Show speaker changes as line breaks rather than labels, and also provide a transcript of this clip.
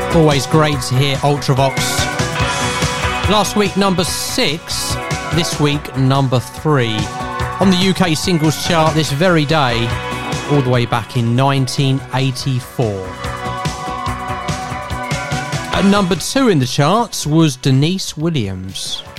Always great to hear Ultravox. Last week, number 6. This week, number 3. On the UK singles chart this very day, all the way back in 1984. At number 2 in the charts was Denise Williams.